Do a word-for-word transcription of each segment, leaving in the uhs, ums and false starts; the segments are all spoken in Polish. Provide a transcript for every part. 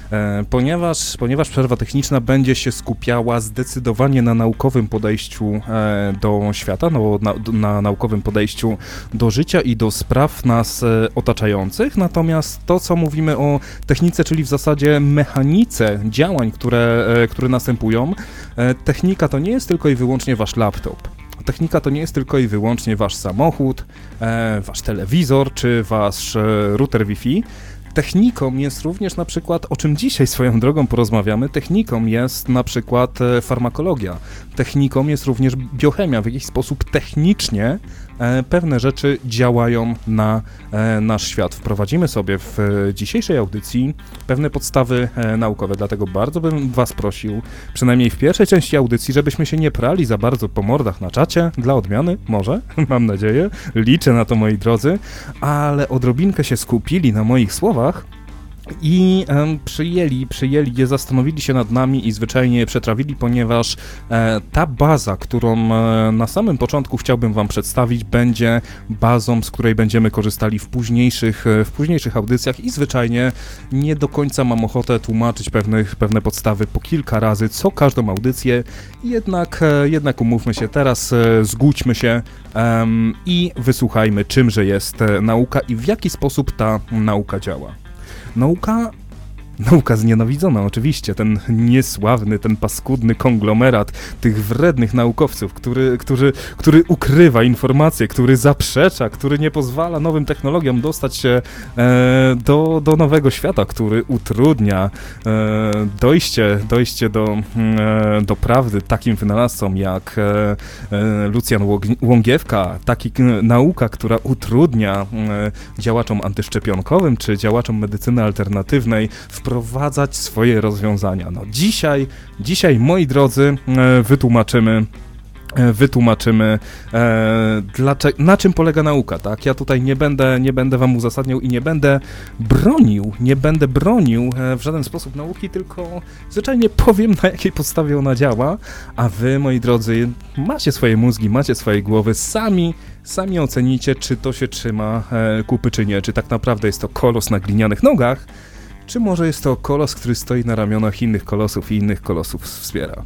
e, ponieważ, ponieważ przerwa techniczna będzie się skupiała zdecydowanie na naukowym podejściu e, do świata, no, na, na naukowym podejściu do życia i do spraw nas e, otaczających, natomiast to, co mówimy o technice, czyli w zasadzie mechanice działań, które, e, które następują, e, technika to nie jest tylko i wyłącznie wasz laptop. Technika to nie jest tylko i wyłącznie wasz samochód, e, wasz telewizor czy wasz e, router Wi-Fi. Techniką jest również na przykład, o czym dzisiaj swoją drogą porozmawiamy, techniką jest na przykład e, farmakologia. Techniką jest również biochemia. W jakiś sposób technicznie e, pewne rzeczy działają na e, nasz świat. Wprowadzimy sobie w e, dzisiejszej audycji pewne podstawy e, naukowe, dlatego bardzo bym was prosił, przynajmniej w pierwszej części audycji, żebyśmy się nie prali za bardzo po mordach na czacie, dla odmiany, może, mam nadzieję, liczę na to, moi drodzy, ale odrobinkę się skupili na moich słowach i e, przyjęli, przyjęli je, zastanowili się nad nami i zwyczajnie je przetrawili, ponieważ e, ta baza, którą e, na samym początku chciałbym wam przedstawić, będzie bazą, z której będziemy korzystali w późniejszych, e, w późniejszych audycjach i zwyczajnie nie do końca mam ochotę tłumaczyć pewnych, pewne podstawy po kilka razy, co każdą audycję, jednak, e, jednak umówmy się teraz, e, zgódźmy się e, i wysłuchajmy, czymże jest e, nauka i w jaki sposób ta nauka działa. Nauka, nauka znienawidzona oczywiście, ten niesławny, ten paskudny konglomerat tych wrednych naukowców, który, który, który ukrywa informacje, który zaprzecza, który nie pozwala nowym technologiom dostać się e, do, do nowego świata, który utrudnia e, dojście, dojście do, e, do prawdy takim wynalazcom jak e, e, Lucjan Łągiewka, taki nauka, która utrudnia e, działaczom antyszczepionkowym czy działaczom medycyny alternatywnej wprowadzać swoje rozwiązania. No dzisiaj, dzisiaj moi drodzy, e, wytłumaczymy wytłumaczymy e, dlaczego, na czym polega nauka, tak? Ja tutaj nie będę, nie będę wam uzasadniał i nie będę bronił, nie będę bronił e, w żaden sposób nauki, tylko zwyczajnie powiem, na jakiej podstawie ona działa, a wy, moi drodzy, macie swoje mózgi, macie swoje głowy, sami sami ocenicie, czy to się trzyma e, kupy, czy nie, czy tak naprawdę jest to kolos na glinianych nogach, czy może jest to kolos, który stoi na ramionach innych kolosów i innych kolosów wspiera.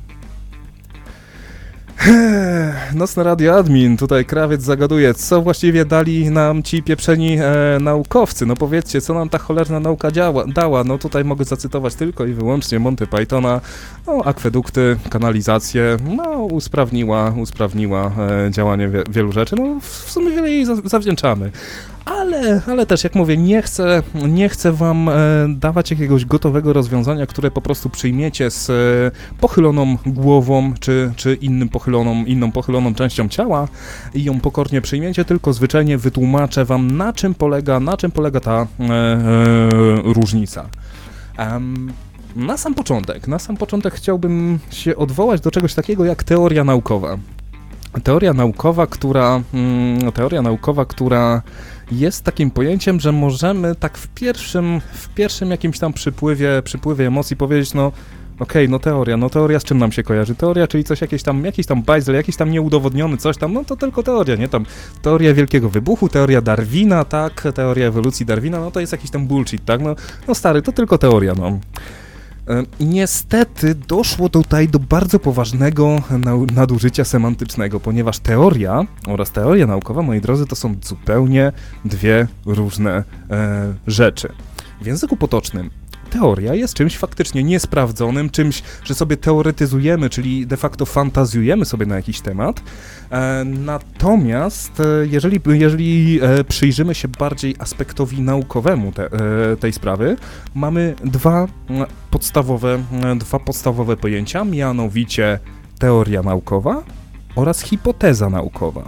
Nocne Radio Admin, tutaj krawiec zagaduje, co właściwie dali nam ci pieprzeni e, naukowcy, no powiedzcie, co nam ta cholerna nauka działa, dała, no tutaj mogę zacytować tylko i wyłącznie Monty Pythona, no akwedukty, kanalizację, no usprawniła, usprawniła e, działanie wie, wielu rzeczy, no w sumie wiele jej za, zawdzięczamy. Ale, ale też, jak mówię, nie chcę, nie chcę wam e, dawać jakiegoś gotowego rozwiązania, które po prostu przyjmiecie z e, pochyloną głową, czy, czy innym pochyloną, inną pochyloną częścią ciała i ją pokornie przyjmiecie, tylko zwyczajnie wytłumaczę wam, na czym polega, na czym polega ta e, e, różnica. Um, na sam początek, na sam początek chciałbym się odwołać do czegoś takiego jak teoria naukowa. Teoria naukowa, która, mm, teoria naukowa, która jest takim pojęciem, że możemy tak w pierwszym, w pierwszym jakimś tam przypływie, przypływie emocji powiedzieć, no okej, okay, no teoria, no teoria z czym nam się kojarzy? Teoria, czyli coś jakieś tam, jakiś tam bajzel, jakiś tam nieudowodniony coś tam, no to tylko teoria, nie? Tam teoria wielkiego wybuchu, teoria Darwina, tak? Teoria ewolucji Darwina, no to jest jakiś tam bullshit, tak? No, no stary, to tylko teoria, no. I niestety doszło tutaj do bardzo poważnego nadużycia semantycznego, ponieważ teoria oraz teoria naukowa, moi drodzy, to są zupełnie dwie różne e, rzeczy. W języku potocznym teoria jest czymś faktycznie niesprawdzonym, czymś, że sobie teoretyzujemy, czyli de facto fantazjujemy sobie na jakiś temat. E, natomiast e, jeżeli, jeżeli e, przyjrzymy się bardziej aspektowi naukowemu te, e, tej sprawy, mamy dwa podstawowe, e, dwa podstawowe pojęcia, mianowicie teoria naukowa oraz hipoteza naukowa.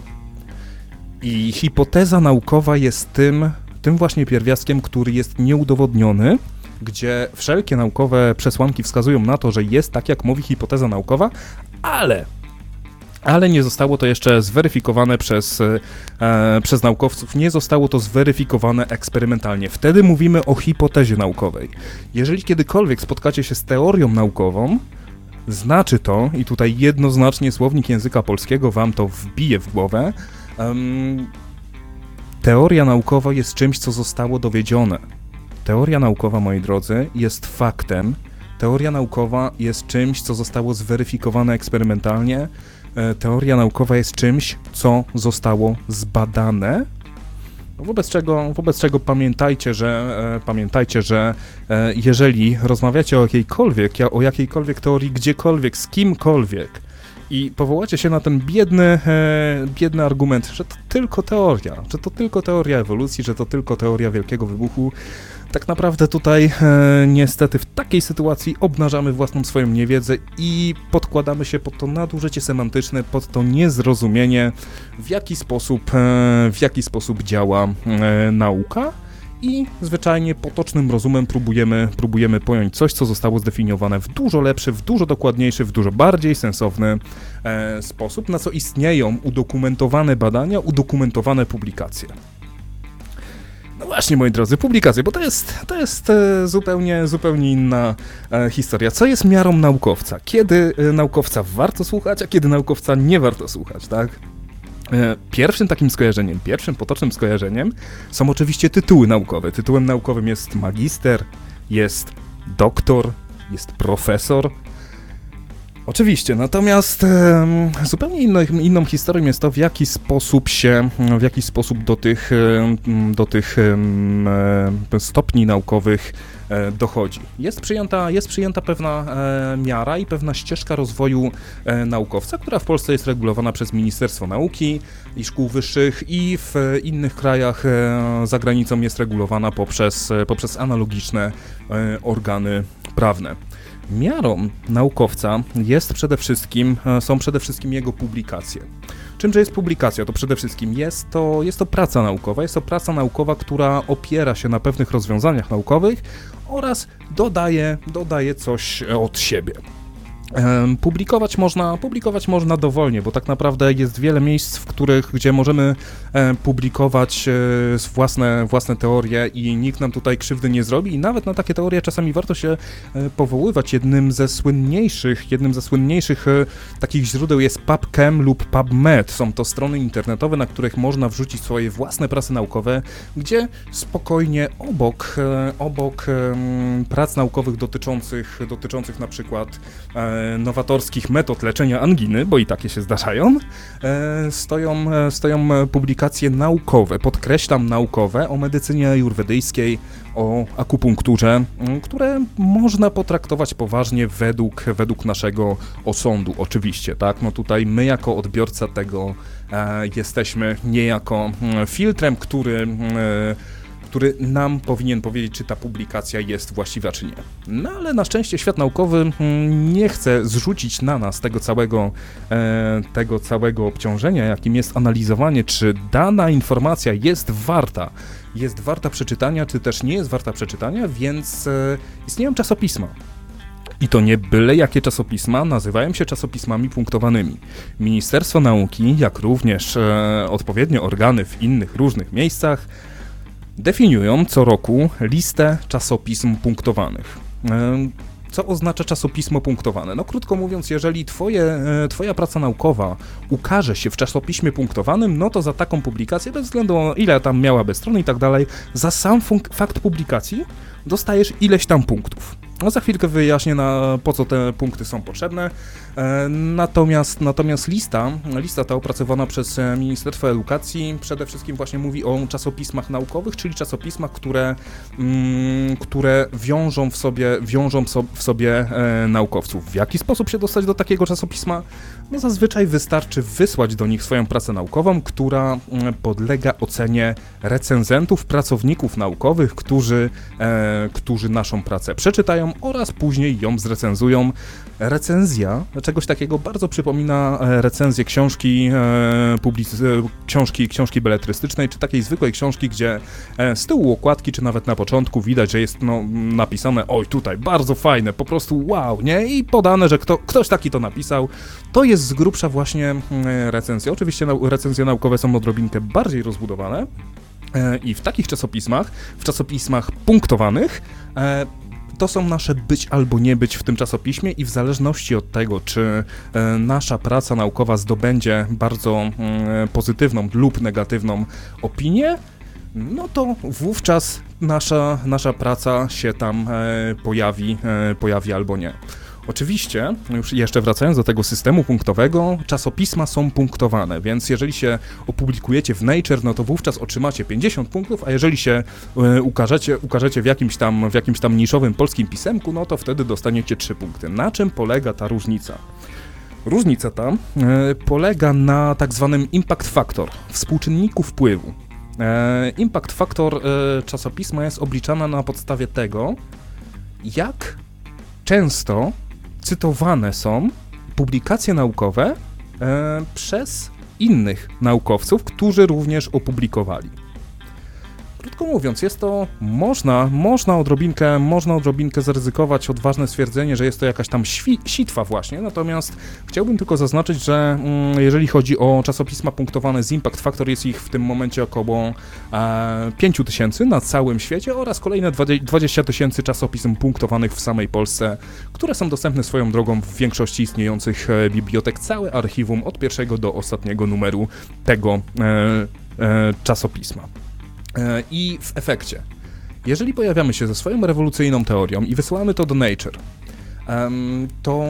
I hipoteza naukowa jest tym, tym właśnie pierwiastkiem, który jest nieudowodniony, gdzie wszelkie naukowe przesłanki wskazują na to, że jest tak, jak mówi hipoteza naukowa, ale, ale nie zostało to jeszcze zweryfikowane przez, e, przez naukowców, nie zostało to zweryfikowane eksperymentalnie. Wtedy mówimy o hipotezie naukowej. Jeżeli kiedykolwiek spotkacie się z teorią naukową, znaczy to, i tutaj jednoznacznie słownik języka polskiego wam to wbije w głowę, um, teoria naukowa jest czymś, co zostało dowiedzione. Teoria naukowa, moi drodzy, jest faktem. Teoria naukowa jest czymś, co zostało zweryfikowane eksperymentalnie. Teoria naukowa jest czymś, co zostało zbadane. Wobec czego, wobec czego pamiętajcie, że, e, pamiętajcie, że e, jeżeli rozmawiacie o jakiejkolwiek, o jakiejkolwiek teorii, gdziekolwiek, z kimkolwiek i powołacie się na ten biedny, e, biedny argument, że to tylko teoria, że to tylko teoria ewolucji, że to tylko teoria Wielkiego Wybuchu, tak naprawdę tutaj e, niestety w takiej sytuacji obnażamy własną swoją niewiedzę i podkładamy się pod to nadużycie semantyczne, pod to niezrozumienie, w jaki sposób, e, w jaki sposób działa e, nauka i zwyczajnie potocznym rozumem próbujemy, próbujemy pojąć coś, co zostało zdefiniowane w dużo lepszy, w dużo dokładniejszy, w dużo bardziej sensowny e, sposób, na co istnieją udokumentowane badania, udokumentowane publikacje. No właśnie, moi drodzy, publikacje, bo to jest, to jest e, zupełnie, zupełnie inna e, historia. Co jest miarą naukowca? Kiedy e, naukowca warto słuchać, a kiedy naukowca nie warto słuchać, tak? E, pierwszym takim skojarzeniem, pierwszym potocznym skojarzeniem są oczywiście tytuły naukowe. Tytułem naukowym jest magister, jest doktor, jest profesor. Oczywiście, natomiast e, zupełnie inno, inną historią jest to, w jaki sposób się, w jaki sposób do tych, e, do tych e, stopni naukowych e, dochodzi. Jest przyjęta, jest przyjęta pewna e, miara i pewna ścieżka rozwoju e, naukowca, która w Polsce jest regulowana przez Ministerstwo Nauki i Szkół Wyższych i w innych krajach e, za granicą jest regulowana poprzez, poprzez analogiczne e, organy prawne. Miarą naukowca jest przede wszystkim, są przede wszystkim jego publikacje. Czymże jest publikacja? To przede wszystkim jest to, jest to praca naukowa, jest to praca naukowa, która opiera się na pewnych rozwiązaniach naukowych oraz dodaje, dodaje coś od siebie. Publikować można, publikować można dowolnie, bo tak naprawdę jest wiele miejsc, w których, gdzie możemy publikować własne, własne teorie i nikt nam tutaj krzywdy nie zrobi i nawet na takie teorie czasami warto się powoływać. Jednym ze słynniejszych, jednym ze słynniejszych takich źródeł jest PubChem lub PubMed. Są to strony internetowe, na których można wrzucić swoje własne prace naukowe, gdzie spokojnie obok, obok prac naukowych dotyczących, dotyczących na przykład nowatorskich metod leczenia anginy, bo i takie się zdarzają, stoją, stoją publikacje naukowe, podkreślam naukowe, o medycynie ajurwedyjskiej, o akupunkturze, które można potraktować poważnie według, według naszego osądu, oczywiście, tak? No tutaj my jako odbiorca tego e, jesteśmy niejako filtrem, który e, który nam powinien powiedzieć, czy ta publikacja jest właściwa, czy nie. No ale na szczęście świat naukowy nie chce zrzucić na nas tego całego, e, tego całego obciążenia, jakim jest analizowanie, czy dana informacja jest warta, jest warta przeczytania, czy też nie jest warta przeczytania, więc e, istnieją czasopisma. I to nie byle jakie czasopisma, nazywają się czasopismami punktowanymi. Ministerstwo Nauki, jak również e, odpowiednie organy w innych różnych miejscach, definiują co roku listę czasopism punktowanych. Co oznacza czasopismo punktowane? No krótko mówiąc, jeżeli twoje, twoja praca naukowa ukaże się w czasopiśmie punktowanym, no to za taką publikację, bez względu na ile tam miałaby stron i tak dalej, za sam funk- fakt publikacji dostajesz ileś tam punktów. No za chwilkę wyjaśnię, na, po co te punkty są potrzebne. E, natomiast, natomiast lista, lista ta opracowana przez Ministerstwo Edukacji przede wszystkim właśnie mówi o czasopismach naukowych, czyli czasopismach, które, mm, które wiążą w sobie, wiążą w sobie e, naukowców. W jaki sposób się dostać do takiego czasopisma? No zazwyczaj wystarczy wysłać do nich swoją pracę naukową, która podlega ocenie recenzentów, pracowników naukowych, którzy, e, którzy naszą pracę przeczytają oraz później ją zrecenzują. Recenzja czegoś takiego bardzo przypomina recenzję książki, e, publicy- książki, książki beletrystycznej, czy takiej zwykłej książki, gdzie e, z tyłu okładki, czy nawet na początku widać, że jest no, napisane, oj tutaj, bardzo fajne, po prostu wow, nie? I podane, że kto, ktoś taki to napisał. To jest z grubsza właśnie e, recenzja. Oczywiście nau- recenzje naukowe są odrobinkę bardziej rozbudowane e, i w takich czasopismach, w czasopismach punktowanych, e, to są nasze być albo nie być w tym czasopiśmie i w zależności od tego, czy e, nasza praca naukowa zdobędzie bardzo e, pozytywną lub negatywną opinię, no to wówczas nasza, nasza praca się tam e, pojawi, e, pojawi albo nie. Oczywiście, już jeszcze wracając do tego systemu punktowego, czasopisma są punktowane, więc jeżeli się opublikujecie w Nature, no to wówczas otrzymacie pięćdziesiąt punktów, a jeżeli się e, ukażecie, ukażecie w jakimś tam, w jakimś tam niszowym polskim pisemku, no to wtedy dostaniecie trzy punkty. Na czym polega ta różnica? Różnica ta e, polega na tak zwanym impact factor, współczynniku wpływu. E, impact factor e, czasopisma jest obliczana na podstawie tego, jak często cytowane są publikacje naukowe e, przez innych naukowców, którzy również opublikowali. Krótko mówiąc, jest to, można, można odrobinkę, można odrobinkę zaryzykować odważne stwierdzenie, że jest to jakaś tam świ, sitwa właśnie, natomiast chciałbym tylko zaznaczyć, że mm, jeżeli chodzi o czasopisma punktowane z Impact Factor, jest ich w tym momencie około e, pięć tysięcy na całym świecie oraz kolejne dwadzieścia tysięcy czasopism punktowanych w samej Polsce, które są dostępne swoją drogą w większości istniejących e, bibliotek, całe archiwum od pierwszego do ostatniego numeru tego e, e, czasopisma. I w efekcie, jeżeli pojawiamy się ze swoją rewolucyjną teorią i wysyłamy to do Nature, to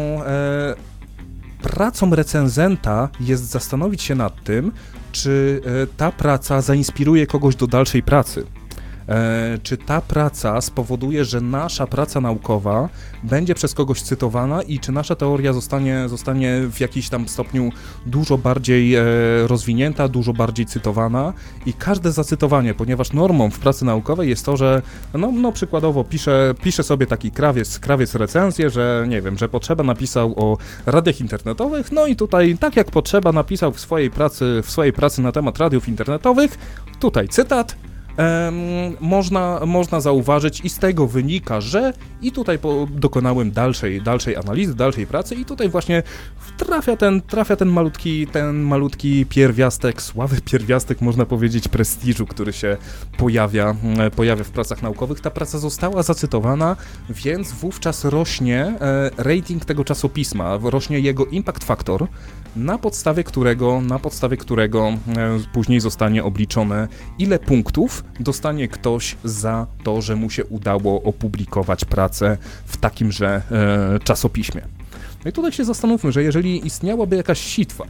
pracą recenzenta jest zastanowić się nad tym, czy ta praca zainspiruje kogoś do dalszej pracy. E, czy ta praca spowoduje, że nasza praca naukowa będzie przez kogoś cytowana i czy nasza teoria zostanie, zostanie w jakimś tam stopniu dużo bardziej e, rozwinięta, dużo bardziej cytowana i każde zacytowanie, ponieważ normą w pracy naukowej jest to, że no, no przykładowo pisze, pisze sobie taki krawiec, krawiec recenzję, że nie wiem, że Potrzeba napisał o radiach internetowych, no i tutaj tak jak Potrzeba napisał w swojej pracy, w swojej pracy na temat radiów internetowych, tutaj cytat, Um, można, można zauważyć i z tego wynika, że i tutaj po, dokonałem dalszej, dalszej analizy, dalszej pracy i tutaj właśnie trafia ten, trafia ten malutki, ten malutki pierwiastek, sławy pierwiastek, można powiedzieć, prestiżu, który się pojawia, pojawia w pracach naukowych. Ta praca została zacytowana, więc wówczas rośnie e, rating tego czasopisma, rośnie jego impact factor, na podstawie którego, na podstawie którego e, później zostanie obliczone, ile punktów dostanie ktoś za to, że mu się udało opublikować pracę w takimże e, czasopiśmie. No i tutaj się zastanówmy, że jeżeli istniałaby jakaś sitwa,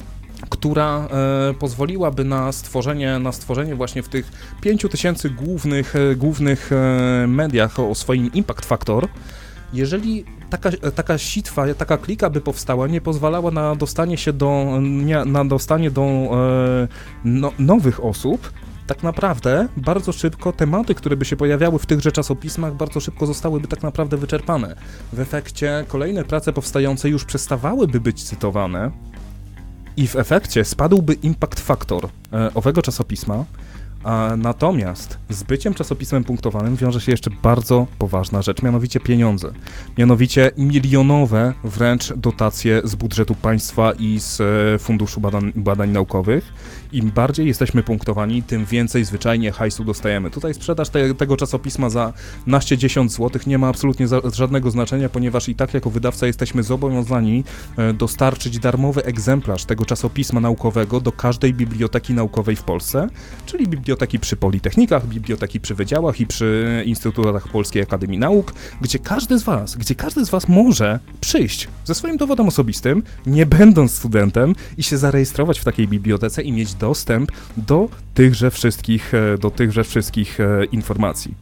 która e, pozwoliłaby na stworzenie, na stworzenie właśnie w tych pięciu tysięcy głównych, e, głównych e, mediach o swoim impact factor, jeżeli taka, taka sitwa, taka klika by powstała, nie pozwalała na dostanie się do, nie, na dostanie do e, no, nowych osób, tak naprawdę bardzo szybko tematy, które by się pojawiały w tychże czasopismach, bardzo szybko zostałyby tak naprawdę wyczerpane. W efekcie kolejne prace powstające już przestawałyby być cytowane i w efekcie spadłby impact factor e, owego czasopisma, a natomiast z byciem czasopismem punktowanym wiąże się jeszcze bardzo poważna rzecz, mianowicie pieniądze. Mianowicie milionowe wręcz dotacje z budżetu państwa i z e, Funduszu Badań, Badań Naukowych. Im bardziej jesteśmy punktowani, tym więcej zwyczajnie hajsu dostajemy. Tutaj sprzedaż te, tego czasopisma za naście dziesiąt złotych nie ma absolutnie za, żadnego znaczenia, ponieważ i tak jako wydawca jesteśmy zobowiązani e, dostarczyć darmowy egzemplarz tego czasopisma naukowego do każdej biblioteki naukowej w Polsce, czyli biblioteki przy politechnikach, biblioteki przy wydziałach i przy instytutach Polskiej Akademii Nauk, gdzie każdy z was, gdzie każdy z was może przyjść ze swoim dowodem osobistym, nie będąc studentem i się zarejestrować w takiej bibliotece i mieć dostęp do tychże wszystkich, do tychże wszystkich e, informacji.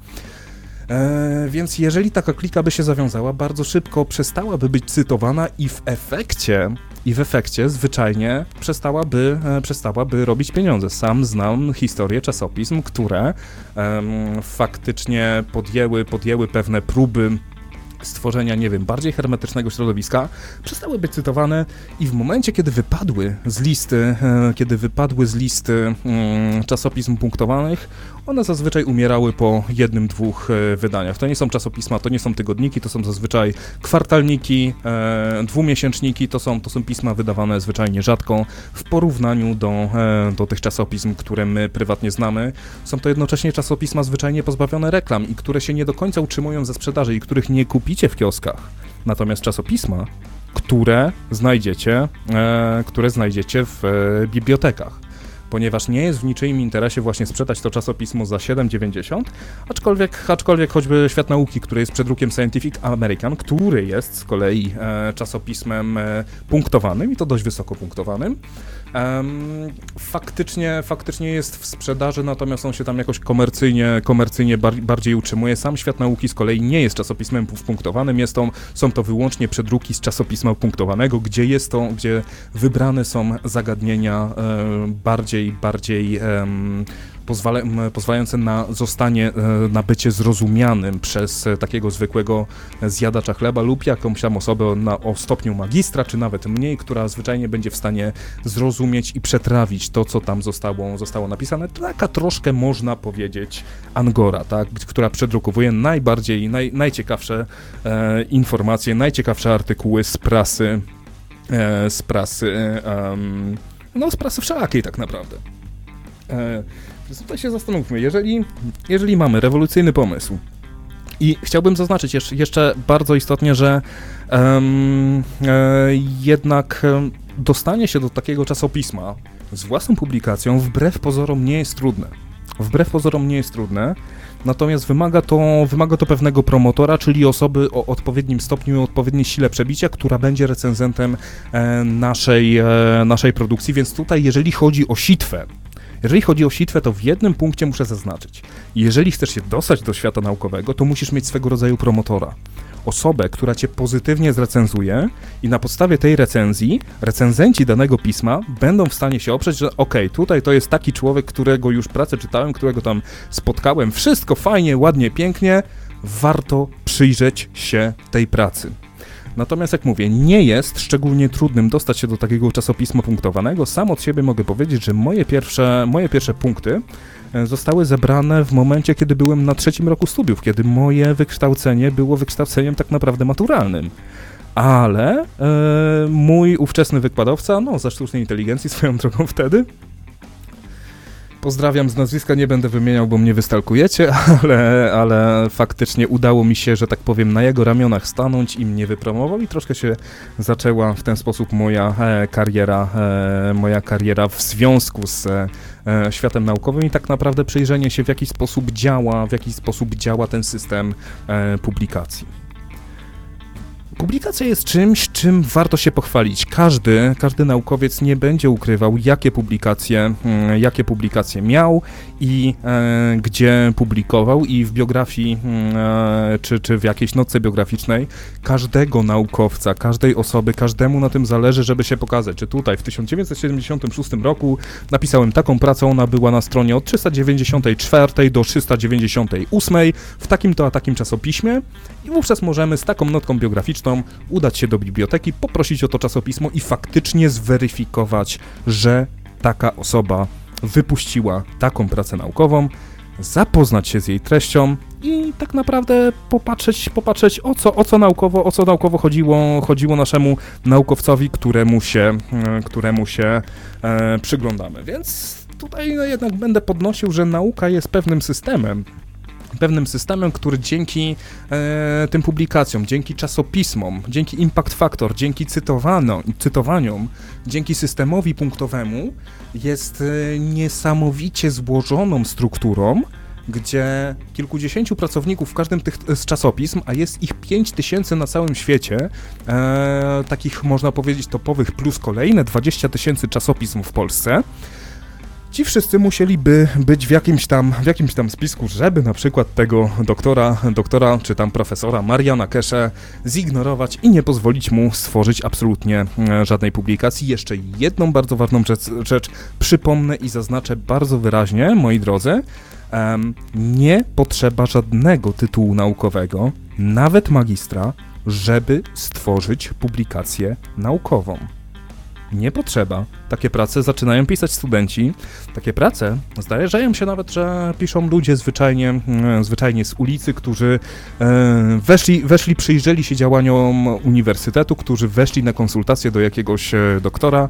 E, więc jeżeli taka klika by się zawiązała, bardzo szybko przestałaby być cytowana i w efekcie, i w efekcie zwyczajnie przestałaby, e, przestałaby robić pieniądze. Sam znam historię czasopism, które e, faktycznie podjęły, podjęły pewne próby stworzenia, nie wiem, bardziej hermetycznego środowiska, przestały być cytowane i w momencie, kiedy wypadły z listy, e, kiedy wypadły z listy mm, czasopism punktowanych, one zazwyczaj umierały po jednym, dwóch e, wydaniach. To nie są czasopisma, to nie są tygodniki, to są zazwyczaj kwartalniki, e, dwumiesięczniki, to są, to są pisma wydawane zwyczajnie rzadko w porównaniu do, e, do tych czasopism, które my prywatnie znamy. Są to jednocześnie czasopisma zwyczajnie pozbawione reklam i które się nie do końca utrzymują ze sprzedaży i których nie kupicie w kioskach. Natomiast czasopisma, które znajdziecie, e, które znajdziecie w e, bibliotekach. ponieważ nie jest w niczyim interesie właśnie sprzedać to czasopismo za siedem dziewięćdziesiąt, aczkolwiek, aczkolwiek choćby Świat Nauki, który jest przedrukiem Scientific American, który jest z kolei e, czasopismem e, punktowanym i to dość wysoko punktowanym, e, faktycznie, faktycznie jest w sprzedaży, natomiast on się tam jakoś komercyjnie, komercyjnie bar, bardziej utrzymuje. Sam Świat Nauki z kolei nie jest czasopismem punktowanym, jest to, są to wyłącznie przedruki z czasopisma punktowanego, gdzie jest to, gdzie wybrane są zagadnienia e, bardziej, bardziej e, pozwala, pozwalające na zostanie, e, na bycie zrozumianym przez e, takiego zwykłego zjadacza chleba lub jakąś tam osobę na, o stopniu magistra, czy nawet mniej, która zwyczajnie będzie w stanie zrozumieć i przetrawić to, co tam zostało, zostało napisane. Taka troszkę można powiedzieć Angora, tak, która przedrukowuje najbardziej, naj, najciekawsze e, informacje, najciekawsze artykuły z prasy, e, z prasy, e, um, no z prasy wszelakiej tak naprawdę. E, więc tutaj się zastanówmy, jeżeli, jeżeli mamy rewolucyjny pomysł i chciałbym zaznaczyć jeszcze, jeszcze bardzo istotnie, że um, e, jednak dostanie się do takiego czasopisma z własną publikacją wbrew pozorom nie jest trudne. Wbrew pozorom nie jest trudne, natomiast wymaga to, wymaga to pewnego promotora, czyli osoby o odpowiednim stopniu i odpowiedniej sile przebicia, która będzie recenzentem e, naszej, e, naszej produkcji, więc tutaj jeżeli chodzi o sitwę, Jeżeli chodzi o sitwę, to w jednym punkcie muszę zaznaczyć. Jeżeli chcesz się dostać do świata naukowego, to musisz mieć swego rodzaju promotora. Osobę, która cię pozytywnie zrecenzuje i na podstawie tej recenzji recenzenci danego pisma będą w stanie się oprzeć, że okej, okay, tutaj to jest taki człowiek, którego już pracę czytałem, którego tam spotkałem, wszystko fajnie, ładnie, pięknie, warto przyjrzeć się tej pracy. Natomiast jak mówię, nie jest szczególnie trudnym dostać się do takiego czasopisma punktowanego. Sam od siebie mogę powiedzieć, że moje pierwsze, moje pierwsze punkty zostały zebrane w momencie, kiedy byłem na trzecim roku studiów, kiedy moje wykształcenie było wykształceniem tak naprawdę maturalnym. Ale e, mój ówczesny wykładowca, no ze sztucznej inteligencji swoją drogą wtedy, pozdrawiam z nazwiska, nie będę wymieniał, bo mnie wystalkujecie, ale, ale faktycznie udało mi się, że tak powiem, na jego ramionach stanąć i mnie wypromował i troszkę się zaczęła w ten sposób moja e, kariera, e, moja kariera w związku z e, światem naukowym i tak naprawdę przyjrzenie się, w jaki sposób działa, w jaki sposób działa ten system e, publikacji. Publikacja jest czymś, czym warto się pochwalić. Każdy, każdy naukowiec nie będzie ukrywał, jakie publikacje, jakie publikacje miał i e, gdzie publikował i w biografii e, czy, czy w jakiejś notce biograficznej każdego naukowca, każdej osoby, każdemu na tym zależy, żeby się pokazać, czy tutaj w tysiąc dziewięćset siedemdziesiątym szóstym roku napisałem taką pracę, ona była na stronie od trzysta dziewięćdziesiątej czwartej do trzysta dziewięćdziesiątej ósmej w takim to a takim czasopiśmie i wówczas możemy z taką notką biograficzną udać się do biblioteki, poprosić o to czasopismo i faktycznie zweryfikować, że taka osoba wypuściła taką pracę naukową, zapoznać się z jej treścią i tak naprawdę popatrzeć, popatrzeć o co, o co naukowo, o co naukowo chodziło, chodziło naszemu naukowcowi, któremu się, któremu się e, przyglądamy. Więc tutaj no, jednak będę podnosił, że nauka jest pewnym systemem, pewnym systemem, który dzięki e, tym publikacjom, dzięki czasopismom, dzięki Impact Factor, dzięki cytowano, cytowaniom, dzięki systemowi punktowemu jest e, niesamowicie złożoną strukturą, gdzie kilkudziesięciu pracowników w każdym tych z czasopism, a jest ich pięć tysięcy na całym świecie, e, takich można powiedzieć topowych, plus kolejne dwadzieścia tysięcy czasopism w Polsce, ci wszyscy musieliby być w jakimś tam, w jakimś tam spisku, żeby na przykład tego doktora, doktora czy tam profesora Mariana Kesze zignorować i nie pozwolić mu stworzyć absolutnie żadnej publikacji. Jeszcze jedną bardzo ważną rzecz, rzecz przypomnę i zaznaczę bardzo wyraźnie, moi drodzy, um, nie potrzeba żadnego tytułu naukowego, nawet magistra, żeby stworzyć publikację naukową. Nie potrzeba. Takie prace zaczynają pisać studenci. Takie prace zdarzają się nawet, że piszą ludzie zwyczajnie, zwyczajnie z ulicy, którzy weszli, weszli, przyjrzeli się działaniom uniwersytetu, którzy weszli na konsultacje do jakiegoś doktora,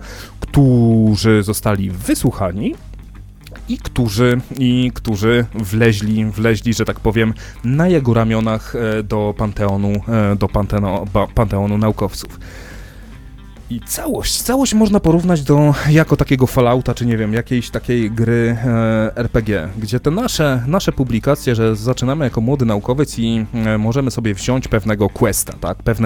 którzy zostali wysłuchani i którzy, i którzy wleźli, wleźli, że tak powiem, na jego ramionach do panteonu, do panteonu, panteonu naukowców. I całość, całość można porównać do jako takiego Fallouta, czy nie wiem, jakiejś takiej gry e, er pe gie, gdzie te nasze, nasze publikacje, że zaczynamy jako młody naukowiec i e, możemy sobie wziąć pewnego questa, tak, pewne